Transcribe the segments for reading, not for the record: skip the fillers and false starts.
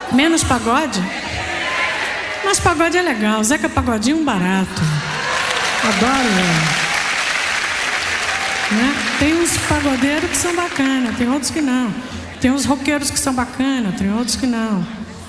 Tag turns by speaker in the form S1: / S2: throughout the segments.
S1: Menos pagode? Mas pagode é legal. Zeca Pagodinho barato. Adoro ele. Né? Tem uns pagodeiros que são bacanas, tem outros que não. Tem uns roqueiros que são bacanas, tem outros que não.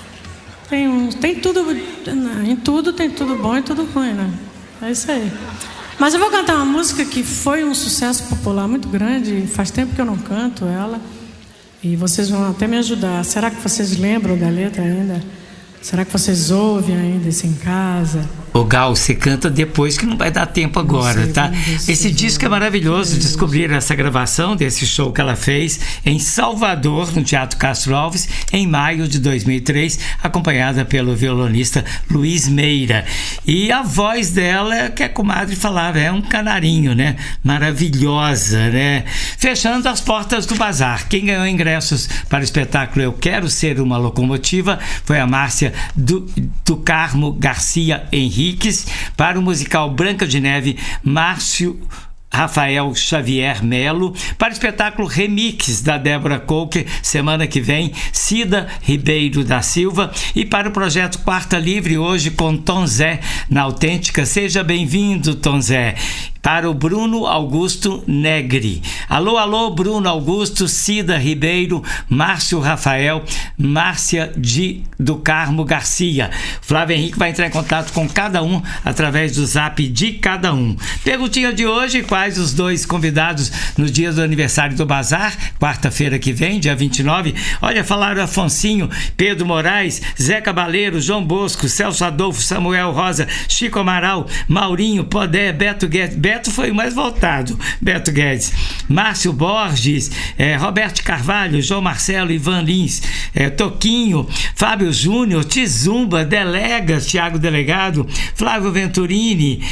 S1: Tem tudo, em tudo tem tudo bom e tudo ruim, né? É isso aí. Mas eu vou cantar uma música que foi um sucesso popular muito grande. Faz tempo que eu não canto ela. E vocês vão até me ajudar. Será que vocês lembram da letra ainda? Será que vocês ouvem ainda isso em casa?
S2: Ô Gal, você canta depois que não vai dar tempo agora, tá? Esse disco é maravilhoso. Descobrir essa gravação desse show que ela fez em Salvador, no Teatro Castro Alves, em maio de 2003, acompanhada pelo violonista Luiz Meira. E a voz dela, que a comadre falava, é um canarinho, né? Maravilhosa, né? Fechando as portas do Bazar. Quem ganhou ingressos para o espetáculo Eu Quero Ser Uma Locomotiva foi a Márcia do Carmo Garcia Henriques. Para o musical Branca de Neve, Márcio Rafael Xavier Melo. Para o espetáculo Remix da Débora Coker, semana que vem, Cida Ribeiro da Silva. E para o projeto Quarta Livre, hoje com Tom Zé na Autêntica. Seja bem-vindo, Tom Zé. Para o Bruno Augusto Negri. Alô, alô, Bruno Augusto, Cida Ribeiro, Márcio Rafael, Márcia do Carmo Garcia. Flávio Henrique vai entrar em contato com cada um através do zap de cada um. Perguntinha de hoje: quais os dois convidados no dia do aniversário do Bazar, quarta-feira que vem, dia 29? Olha, falaram Afonsinho, Pedro Moraes, Zé Cabaleiro, João Bosco, Celso Adolfo, Samuel Rosa, Chico Amaral, Maurinho, Podé, Beto Guedes. Beto foi o mais voltado, Beto Guedes, Márcio Borges, Roberto Carvalho, João Marcelo, Ivan Lins, Toquinho, Fábio Júnior, Tizumba, Delegas, Thiago Delegado, Flávio Venturini,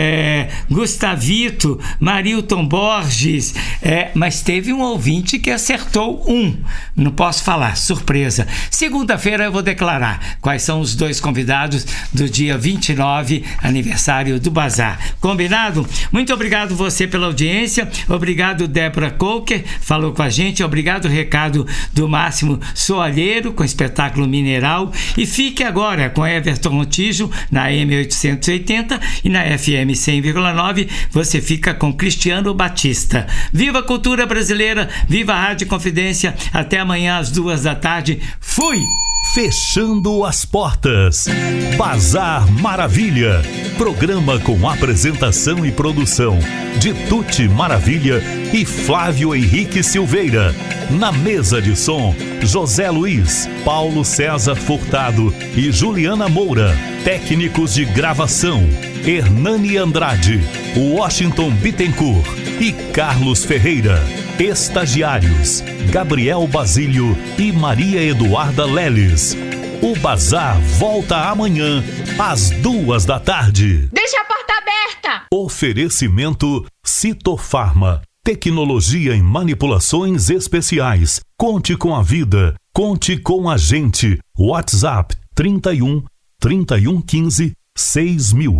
S2: Gustavito, Marilton Borges, mas teve um ouvinte que acertou não posso falar, surpresa. Segunda-feira eu vou declarar quais são os dois convidados do dia 29, aniversário do Bazar. Combinado? Muito obrigado você pela audiência, obrigado Débora Coker, falou com a gente, obrigado recado do Máximo Soalheiro com o espetáculo Mineral, e fique agora com Everton Montijo na M880 e na FM 100,9 você fica com Cristiano Batista. Viva a cultura brasileira, viva a Rádio Confidência, até amanhã às 14h. Fui!
S3: Fechando as portas. Bazar Maravilha. Programa com apresentação e produção de Tuti Maravilha e Flávio Henrique Silveira. Na mesa de som, José Luiz, Paulo César Furtado e Juliana Moura. Técnicos de gravação, Hernani Andrade, Washington Bittencourt e Carlos Ferreira. Estagiários, Gabriel Basílio e Maria Eduarda Leles. O Bazar volta amanhã às 14h.
S4: Deixa a porta aberta!
S3: Oferecimento Citofarma. Tecnologia em manipulações especiais. Conte com a vida. Conte com a gente. WhatsApp 31 3115 6000.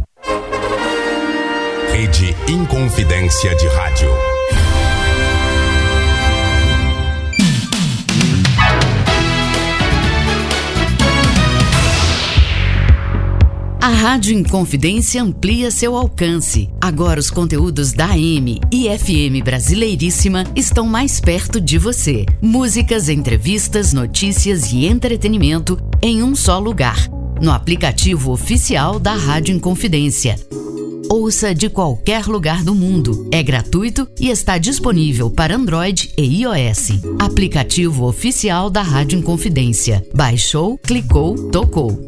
S5: Rede Inconfidência de Rádio.
S6: A Rádio Inconfidência amplia seu alcance. Agora os conteúdos da AM e FM Brasileiríssima estão mais perto de você. Músicas, entrevistas, notícias e entretenimento em um só lugar. No aplicativo oficial da Rádio Inconfidência. Ouça de qualquer lugar do mundo. É gratuito e está disponível para Android e iOS. Aplicativo oficial da Rádio Inconfidência. Baixou, clicou, tocou.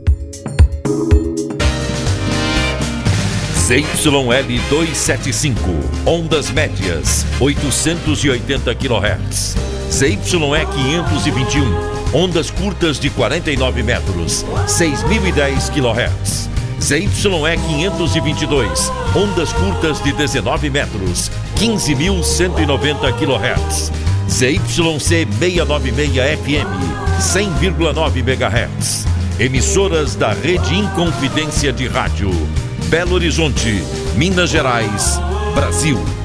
S7: ZYL 275, ondas médias, 880 kHz. ZYE 521, ondas curtas de 49 metros, 6.010 kHz. ZYE 522, ondas curtas de 19 metros, 15.190 kHz. ZYC 696 FM, 100,9 MHz. Emissoras da Rede Inconfidência de Rádio. Belo Horizonte, Minas Gerais, Brasil.